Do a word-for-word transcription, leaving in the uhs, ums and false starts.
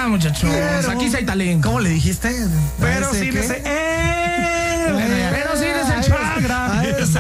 muchachos. Pero- Aquí sí hay talento. ¿Cómo le dijiste? Pero ¿Ese sí qué? me sé.